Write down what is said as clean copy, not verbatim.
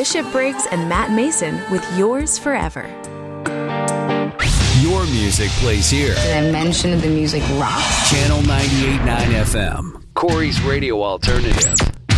Bishop Briggs and Matt Mason with Yours Forever. Your music plays here. Did I mention the music rocks? Channel 98.9 FM. Corey's Radio Alternative.